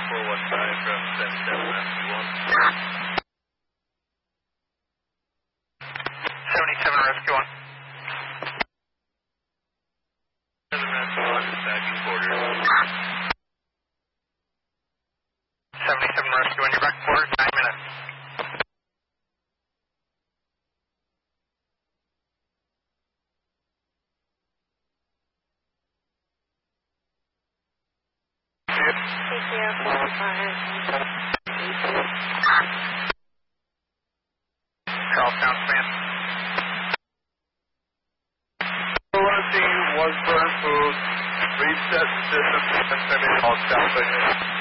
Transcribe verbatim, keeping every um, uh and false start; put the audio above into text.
four one five from seven seven Rescue one. seventy-seven Rescue one. seven Rescue one, dispatching quarters. seventy-seven Rescue one, you're back quarters, nine minutes. Charlestown Span. one team, one firm food, reset system, all south.